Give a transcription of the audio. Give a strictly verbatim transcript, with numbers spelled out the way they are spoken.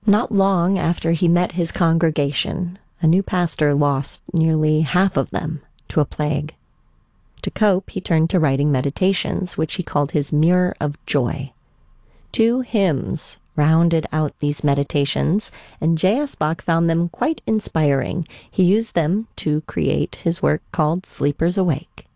Not long after he met his congregation, a new pastor lost nearly half of them to a plague. To cope, he turned to writing meditations, which he called his Mirror of Joy. Two hymns rounded out these meditations, and J S. Bach found them quite inspiring. He used them to create his work called Sleepers Awake.